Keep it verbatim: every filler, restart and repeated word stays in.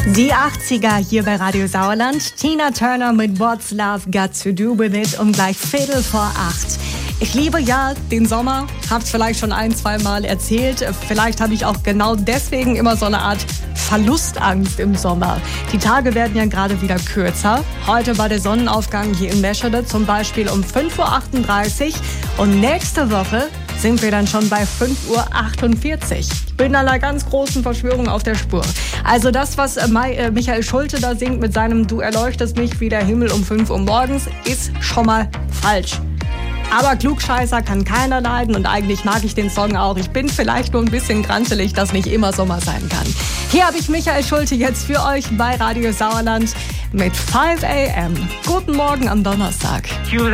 Die achtziger hier bei Radio Sauerland. Tina Turner mit What's Love Got to Do with It um gleich Viertel vor acht. Ich liebe ja den Sommer, hab's vielleicht schon ein, zwei Mal erzählt. Vielleicht habe ich auch genau deswegen immer so eine Art Verlustangst im Sommer. Die Tage werden ja gerade wieder kürzer. Heute war der Sonnenaufgang hier in Meschede zum Beispiel um fünf Uhr achtunddreißig und nächste Woche sind wir dann schon bei fünf Uhr achtundvierzig. Ich bin einer ganz großen Verschwörung auf der Spur. Also das, was Michael Schulte da singt mit seinem Du erleuchtest mich wie der Himmel um fünf Uhr morgens, ist schon mal falsch. Aber Klugscheißer kann keiner leiden und eigentlich mag ich den Song auch. Ich bin vielleicht nur ein bisschen granschelig, dass nicht immer Sommer sein kann. Hier habe ich Michael Schulte jetzt für euch bei Radio Sauerland mit fünf a m. Guten Morgen am Donnerstag.